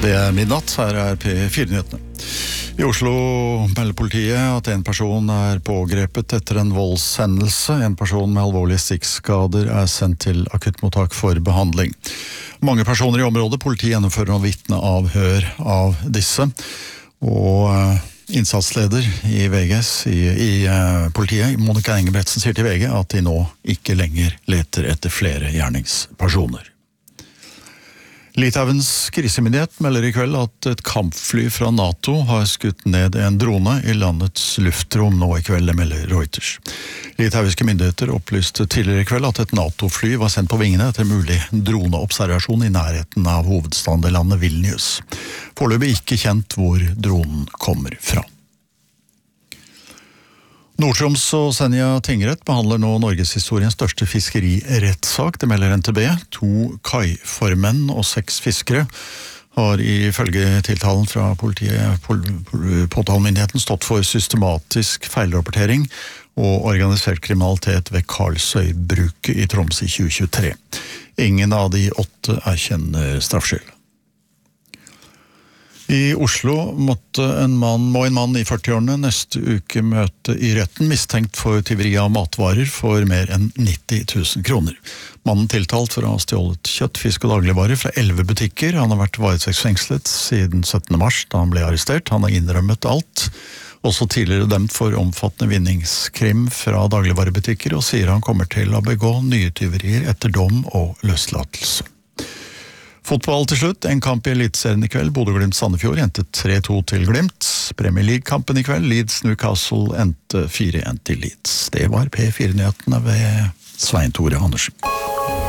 Det midnatt, her P4-nyhetene. I Oslo melder politiet at en person pågrepet etter en voldshendelse. En person med alvorlige stikkskader sendt til akuttmottak for behandling. Mange personer i området, politiet gjennomfører noen vitneavhør av disse. Og innsatsleder i VGS i politiet, Monica Engebretsen, sier til VG at de nå ikke lenger leter etter flere gjerningspersoner. Litauens krisemyndighet melder i kveld at et kampfly fra NATO har skutt ned en drone i landets luftrom nå i kveld, melder Reuters. Litauiske myndigheter opplyste tidligere i kveld at et NATO-fly var sendt på vingene etter mulig droneobservasjon i nærheten av hovedstaden i landet Vilnius. Foreløpig ikke kjent hvor dronen kommer fra. Nord-Troms og Senja tingrett behandler nå Norgeshistoriens største fiskerirettssak, det melder NTB. 2 kaiformenn og 6 fiskere har ifølge tiltalen fra påtalemyndigheten stått for systematisk feilrapportering og organisert kriminalitet ved Karlsøybruket i Troms i 2023. Ingen av de 8 erkjenner straffskyld. I Oslo må en mann i 40-årene neste uke møte i retten mistenkt for tyveri av matvarer for mer enn 90 000 kroner. Mannen tiltalt for å ha stjålet kjøtt, fisk og dagligvarer fra 11 butikker. Han har vært varetektsfengslet siden 17. mars da han ble arrestert. Han har innrømmet alt. Også tidligere dømt for omfattende vinningskrim fra dagligvarebutikker og sier han kommer til å begå nye tyverier etter dom og løslatelse. Fotball til slutt, en kamp i Eliteserien i kveld. Bodø/Glimt Sandefjord endte 3-2 til Glimt. Premier League-kampen i kveld, Leeds Newcastle endte 4-1 til Leeds. Det var P4-nyhetene ved Svein Tore Andersen.